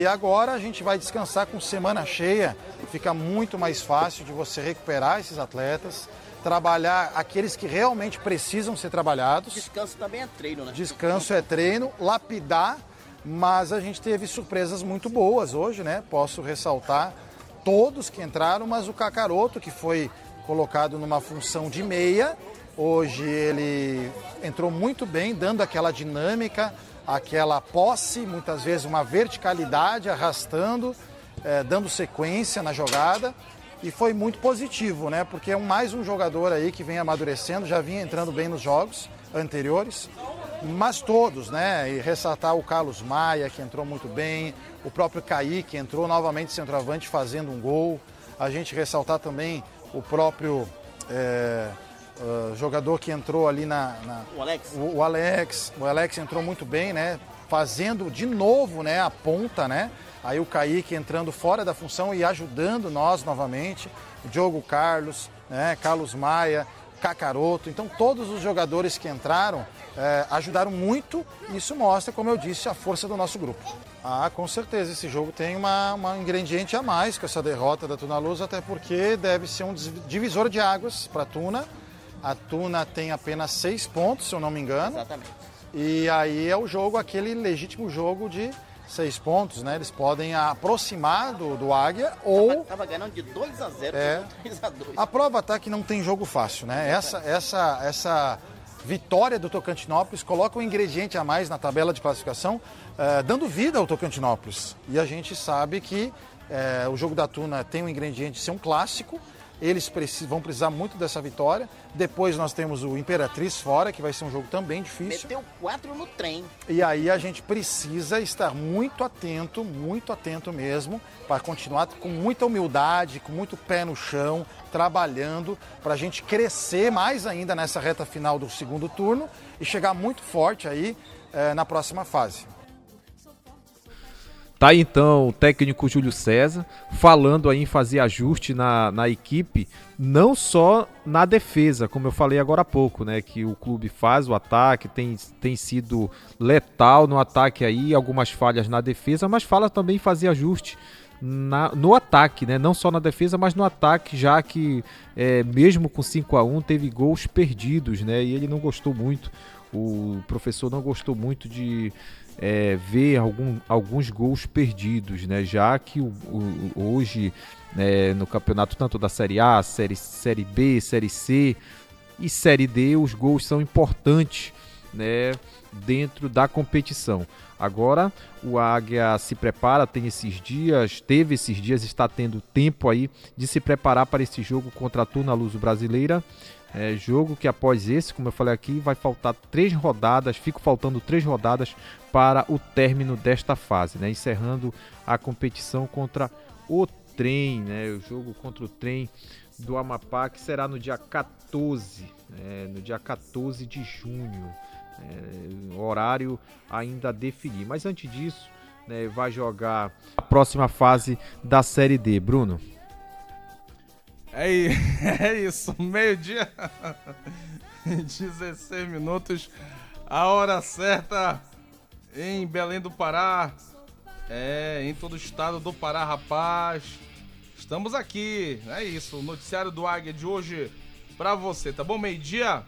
E agora a gente vai descansar com semana cheia, fica muito mais fácil de você recuperar esses atletas, trabalhar aqueles que realmente precisam ser trabalhados. Descanso também é treino, né? Descanso é treino, lapidar, mas a gente teve surpresas muito boas hoje, né? Posso ressaltar todos que entraram, mas o Kakaroto, que foi colocado numa função de meia, hoje ele entrou muito bem, dando aquela dinâmica, aquela posse, muitas vezes uma verticalidade, arrastando, dando sequência na jogada. E foi muito positivo, né? Porque é mais um jogador aí que vem amadurecendo, já vinha entrando bem nos jogos anteriores, mas todos, né? E ressaltar o Carlos Maia, que entrou muito bem, o próprio Kaique, que entrou novamente centroavante fazendo um gol. A gente ressaltar também o próprio jogador que entrou ali O Alex. O Alex entrou muito bem, né? Fazendo de novo, né, a ponta, né? Aí o Kaique entrando fora da função e ajudando nós novamente. O Diogo Carlos, né? Carlos Maia, Kakaroto. Então todos os jogadores que entraram ajudaram muito. Isso mostra, como eu disse, a força do nosso grupo. Ah, com certeza. Esse jogo tem um ingrediente a mais com essa derrota da Tuna Luz, até porque deve ser um divisor de águas para a Tuna. A Tuna tem apenas 6 pontos, se eu não me engano. Exatamente. E aí é o jogo, aquele legítimo jogo de 6 pontos, né? Eles podem aproximar do Águia ou... Tava ganhando de 2-0, 3-2. A prova tá que não tem jogo fácil, né? Essa vitória do Tocantinópolis coloca um ingrediente a mais na tabela de classificação, dando vida ao Tocantinópolis. E a gente sabe que o jogo da Tuna tem um ingrediente de ser um clássico. Eles vão precisar muito dessa vitória. Depois nós temos o Imperatriz fora, que vai ser um jogo também difícil. Meteu 4 no trem. E aí a gente precisa estar muito atento mesmo, para continuar com muita humildade, com muito pé no chão, trabalhando, para a gente crescer mais ainda nessa reta final do segundo turno e chegar muito forte aí na próxima fase. Tá aí então o técnico Júlio César falando aí em fazer ajuste na equipe, não só na defesa, como eu falei agora há pouco, né? Que o clube faz o ataque, tem sido letal no ataque aí, algumas falhas na defesa, mas fala também em fazer ajuste no ataque, né? Não só na defesa, mas no ataque, já que mesmo com 5-1 teve gols perdidos, né? E ele não gostou muito, o professor não gostou muito de ver alguns gols perdidos, né? Já que hoje no campeonato, tanto da Série A, Série B, Série C e Série D, os gols são importantes, né, dentro da competição. Agora o Águia se prepara, teve esses dias, está tendo tempo aí de se preparar para esse jogo contra a Tuna Luso Brasileira. Jogo que após esse, como eu falei aqui, vai faltar 3 rodadas, faltando 3 rodadas para o término desta fase, né? Encerrando a competição contra o Trem, né? O jogo contra o Trem do Amapá, que será no dia 14, no dia 14 de junho, horário ainda a definir. Mas antes disso, né, vai jogar a próxima fase da Série D. Bruno? É isso, meio-dia, 16 minutos, a hora certa em Belém do Pará, em todo o estado do Pará, rapaz. Estamos aqui, é isso, o noticiário do Águia de hoje pra você, tá bom? Meio-dia,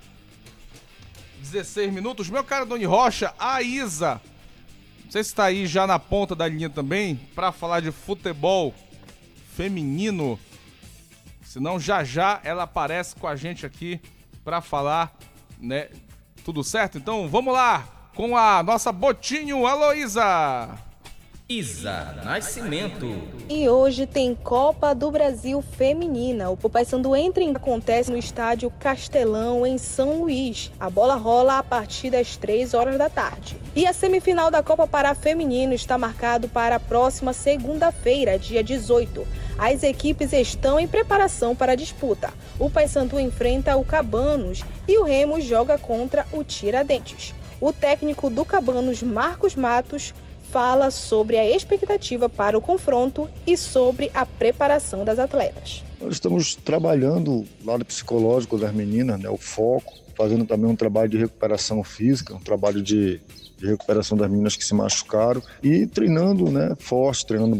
16 minutos, meu caro Doni Rocha, a Isa, não sei se tá aí já na ponta da linha também, pra falar de futebol feminino. Senão já ela aparece com a gente aqui para falar, né? Tudo certo? Então vamos lá com a nossa Botinho. Alô, Isa! Isa Nascimento. E hoje tem Copa do Brasil Feminina. O Paysandu acontece no estádio Castelão, em São Luís. A bola rola a partir das 3 horas da tarde. E a semifinal da Copa Pará Feminino está marcado para a próxima segunda-feira, dia 18. As equipes estão em preparação para a disputa. O Paysandu enfrenta o Cabanos e o Remo joga contra o Tiradentes. O técnico do Cabanos, Marcos Matos, fala sobre a expectativa para o confronto e sobre a preparação das atletas. Nós estamos trabalhando o lado psicológico das meninas, né, o foco, fazendo também um trabalho de recuperação física, um trabalho de recuperação das meninas que se machucaram e treinando, né, forte, treinando